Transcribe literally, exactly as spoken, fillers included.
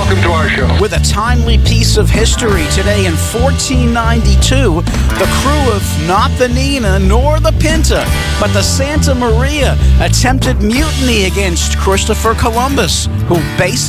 welcome to our show. With a timely piece of history today in fourteen ninety-two, the crew of not the Nina nor the Pinta, but the Santa Maria attempted mutiny against Christopher Columbus, who basically